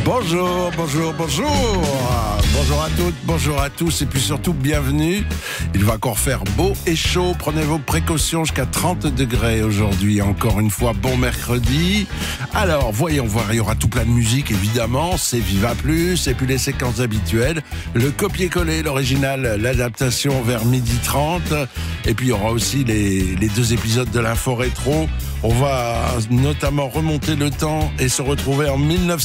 Bonjour, bonjour, bonjour. Bonjour à toutes, bonjour à tous et puis surtout bienvenue. Il va encore faire beau et chaud. Prenez vos précautions jusqu'à 30 degrés aujourd'hui. Encore une fois, bon mercredi. Alors, voyons voir, il y aura tout plein de musique évidemment. C'est Viva Plus et puis les séquences habituelles. Le copier-coller, l'original, l'adaptation vers 12h30. Et puis il y aura aussi les deux épisodes de l'info rétro. On va notamment remonter le temps et se retrouver en 1900.